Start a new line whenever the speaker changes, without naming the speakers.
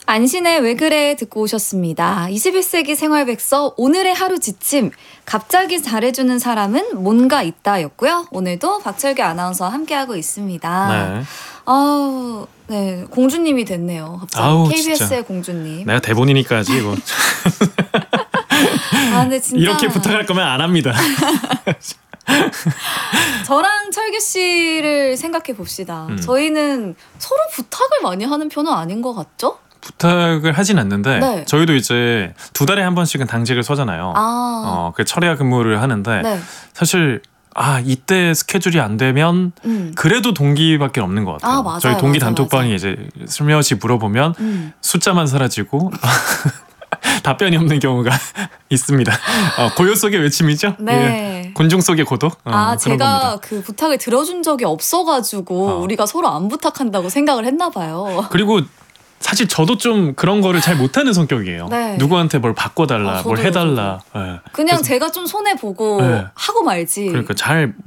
안신의 왜 그래 듣고 오셨습니다. 21세기 생활백서 오늘의 하루 지침 갑자기 잘해주는 사람은 뭔가 있다였고요. 오늘도 박철규 아나운서와 함께하고 있습니다.
네.
아우 네 공주님이 됐네요. 갑자기
아우,
KBS의
진짜.
공주님.
내가 대본이니까지 이거
아 근데 진짜
이렇게 부탁할 거면 안 합니다.
저랑 철규 씨를 생각해 봅시다. 저희는 서로 부탁을 많이 하는 편은 아닌 것 같죠?
부탁을 하진 않는데
네.
저희도 이제 2달에 한 번씩은 당직을 서잖아요. 그 철야 근무를 하는데
네.
사실 이때 스케줄이 안 되면 그래도 동기밖에 없는 것 같아요.
맞아요,
저희 동기
맞아요,
단톡방에
맞아요.
이제 슬며시 물어보면 숫자만 사라지고 답변이 없는 경우가 있습니다. 고요 속의 외침이죠.
네.
예. 곤중 속의 고독. 그런
제가
겁니다.
그 부탁을 들어준 적이 없어가지고 우리가 서로 안 부탁한다고 생각을 했나 봐요.
그리고 사실 저도 좀 그런 거를 잘 못하는 성격이에요.
네.
누구한테 뭘 바꿔달라, 뭘
저도요,
해달라. 예.
그냥
그래서
제가 좀 손해 보고
네.
하고 말지.
그러니까 잘